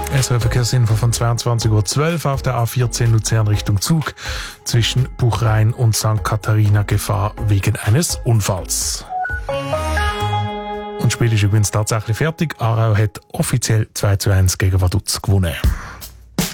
SRF Verkehrsinfo von 22:12 Uhr auf der A14 Luzern Richtung Zug. Zwischen Buchrhein und St. Katharina Gefahr wegen eines Unfalls. Und das Spiel ist übrigens tatsächlich fertig. Aarau hat offiziell 2:1 gegen Vaduz gewonnen.